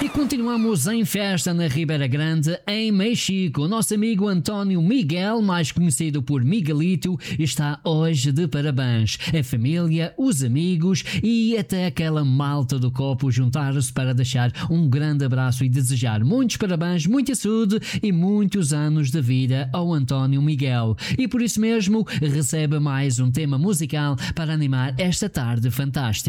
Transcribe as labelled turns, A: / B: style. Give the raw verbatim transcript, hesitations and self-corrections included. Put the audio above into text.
A: Continuamos em festa na Ribeira Grande, em Mexico. O nosso amigo António Miguel, mais conhecido por Miguelito, está hoje de parabéns. A família, os amigos e até aquela malta do copo juntaram-se para deixar um grande abraço e desejar muitos parabéns, muita saúde e muitos anos de vida ao António Miguel. E por isso mesmo recebe mais um tema musical para animar esta tarde fantástica.